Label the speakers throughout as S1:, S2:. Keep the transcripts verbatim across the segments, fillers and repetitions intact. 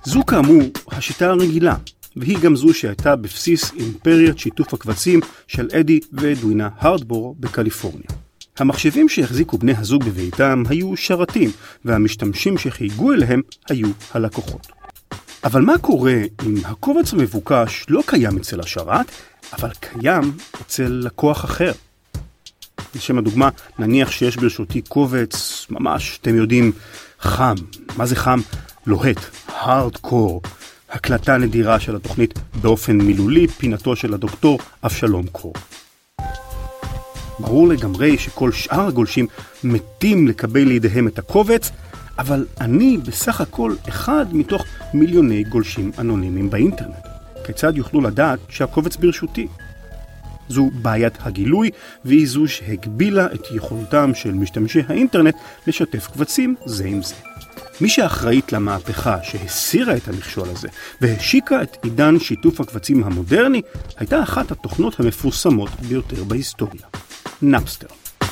S1: זו כאמור השיטה הרגילה, והיא גם זו שהייתה בבסיס אימפריית שיתוף הקבצים של אדי ואדווינה הרדבור בקליפורניה. המחשבים שהחזיקו בני הזוג בביתם היו שרתים, והמשתמשים שחייגו אליהם היו הלקוחות. אבל מה קורה אם הקובץ המבוקש לא קיים אצל השרת, אבל קיים אצל לקוח אחר? לשם הדוגמה, נניח שיש ברשותי קובץ ממש, אתם יודעים, חם. מה זה חם? לוהט, הארדקור, הקלטה נדירה של התוכנית באופן מילולי, פינתו של הדוקטור אבשלום קור. ברור לגמרי שכל שאר הגולשים מתים לקבל לידיהם את הקובץ, אבל אני בסך הכל אחד מתוך מיליוני גולשים אנונימיים באינטרנט. כיצד יוכלו לדעת שהקובץ ברשותי? זו בעיית הגילוי, והיא זו שהגבילה את יכולתם של משתמשי האינטרנט לשתף קבצים זה עם זה. מי שאחראית למהפכה שהסירה את המכשול הזה והשיקה את עידן שיתוף הקבצים המודרני, הייתה אחת התוכנות המפורסמות ביותר בהיסטוריה, נאפסטר.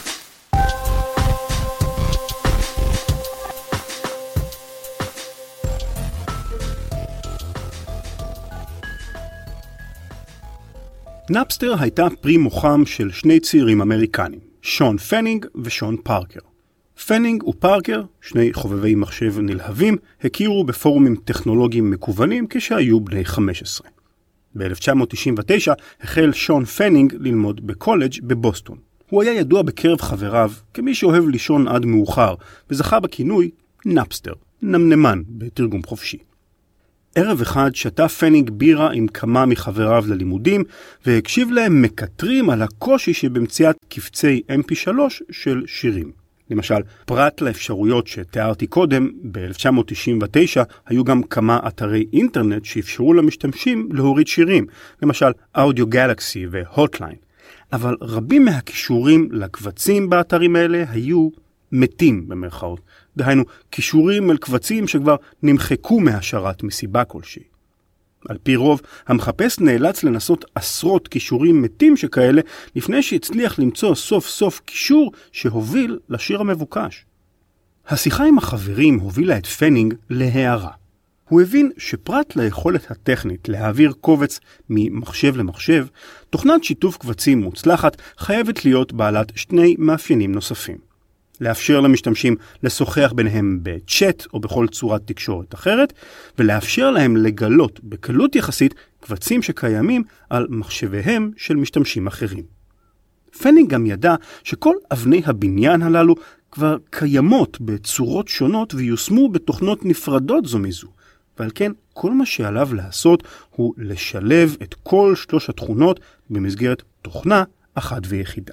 S1: נאפסטר הייתה פרי מוחם של שני צעירים אמריקנים, שון פנינג ושון פארקר. פנינג ופארקר, שני חובבי מחשב נלהבים, הכירו בפורומים טכנולוגיים מקוונים כשהיו בני חמש עשרה. ב-אלף תשע מאות תשעים ותשע החל שון פנינג ללמוד בקולג' בבוסטון. הוא היה ידוע בקרב חבריו כמי שאוהב לישון עד מאוחר, וזכה בכינוי נאפסטר, נמנמן בתרגום חופשי. ערב אחד שתה פנינג בירה עם כמה מחבריו ללימודים, והקשיב להם מקטרים על הקושי שבמציאת קבצי אם פי שלוש של שירים. למשל, פרט לאפשרויות שתיארתי קודם, ב-אלף תשע מאות תשעים ותשע היו גם כמה אתרי אינטרנט שאפשרו למשתמשים להוריד שירים, למשל אודיו גלקסי והוטליין. אבל רבים מהקישורים לקבצים באתרים האלה היו מתים במרכאות. דהיינו, קישורים אל קבצים שכבר נמחקו מהשרת מסיבה כלשהי. על פי רוב, המחפש נאלץ לנסות עשרות קישורים מתים שכאלה, לפני שהצליח למצוא סוף סוף קישור שהוביל לשיר המבוקש. השיחה עם החברים הובילה את פנינג להערה. הוא הבין שפרט ליכולת הטכנית להעביר קובץ ממחשב למחשב, תוכנת שיתוף קבצים מוצלחת חייבת להיות בעלת שני מאפיינים נוספים. לאפשר למשתמשים לשוחח ביניהם בצ'אט או בכל צורת תקשורת אחרת, ולאפשר להם לגלות בקלות יחסית קבצים שקיימים על מחשביהם של משתמשים אחרים. פנינג גם ידע שכל אבני הבניין הללו כבר קיימות בצורות שונות ויושמו בתוכנות נפרדות זו מזו, ועל כן כל מה שעליו לעשות הוא לשלב את כל שלוש התכונות במסגרת תוכנה אחת ויחידה.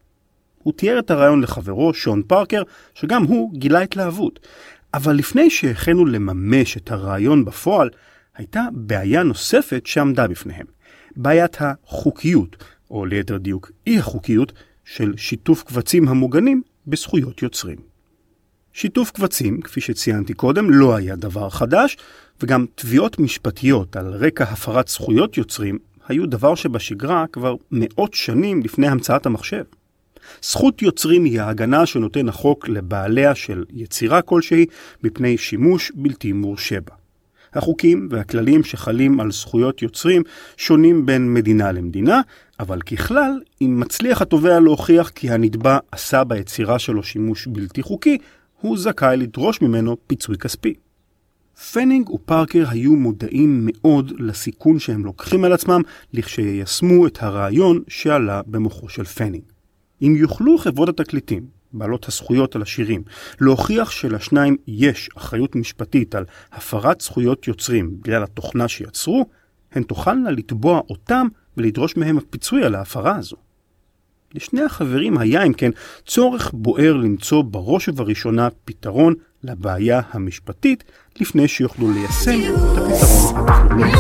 S1: הוא תיאר את הרעיון לחברו, שון פארקר, שגם הוא גילה התלהבות. אבל לפני שהחלו לממש את הרעיון בפועל, הייתה בעיה נוספת שעמדה בפניהם. בעיית החוקיות, או ליתר דיוק אי החוקיות, של שיתוף קבצים המוגנים בזכויות יוצרים. שיתוף קבצים, כפי שציינתי קודם, לא היה דבר חדש, וגם תביעות משפטיות על רקע הפרת זכויות יוצרים היו דבר שבשגרה כבר מאות שנים לפני המצאת המחשב. זכות יוצרים היא ההגנה שנותן החוק לבעליה של יצירה כלשהי מפני שימוש בלתי מורשה בה. החוקים והכללים שחלים על זכויות יוצרים שונים בין מדינה למדינה, אבל ככלל, אם מצליח התובע להוכיח כי הנתבע עשה ביצירה שלו שימוש בלתי חוקי, הוא זכאי לדרוש ממנו פיצוי כספי. פנינג ופארקר היו מודעים מאוד לסיכון שהם לוקחים על עצמם לכשייישמו את הרעיון שעלה במוחו של פנינג. אם יוכלו חברות התקליטים, בעלות הזכויות על השירים, להוכיח שלשניים יש אחריות משפטית על הפרת זכויות יוצרים בגלל התוכנה שיצרו, הן תוכלנה לתבוע אותם ולדרוש מהם הפיצוי על ההפרה הזו. לשני החברים היה אם כן צורך בוער למצוא בראש ובראשונה פתרון לבעיה המשפטית לפני שיוכלו ליישם את הפתרון הטכנולוגי.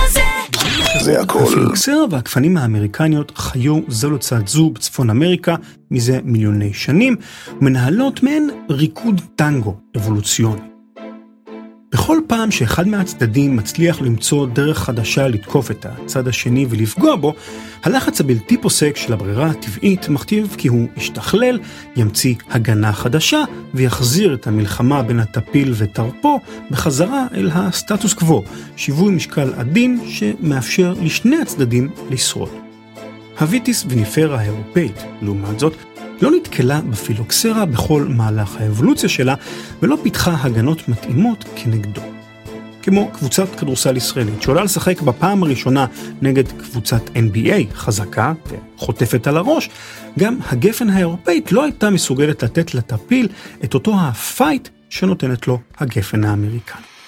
S2: זה הכל.
S1: הפילוקסרה והגפנים האמריקניות חיו זו לצד זו בצפון אמריקה מזה מיליוני שנים, ומנהלות מהן ריקוד טנגו אבולוציוני. בכל פעם שאחד מהצדדים מצליח למצוא דרך חדשה לתקוף את הצד השני ולפגוע בו, הלחץ הבלתי פוסק של הברירה הטבעית מכתיב כי הוא ישתכלל, ימציא הגנה חדשה ויחזיר את המלחמה בין הטפיל וטרפו בחזרה אל הסטטוס קוו, שיווי משקל עדין שמאפשר לשני הצדדים לשרוד. הוויטיס וניפרה האירופאית, לעומת זאת, לא נתקלה בפילוקסרה בכל מהלך האבולוציה שלה, ולא פיתחה הגנות מתאימות כנגדו. כמו קבוצת כדורסל ישראלית, שעולה לשחק בפעם הראשונה נגד קבוצת אן בי איי חזקה וחוטפת על הראש, גם הגפן האירופאית לא הייתה מסוגלת לתת לטפיל את אותו הפייט שנותנת לו הגפן האמריקני.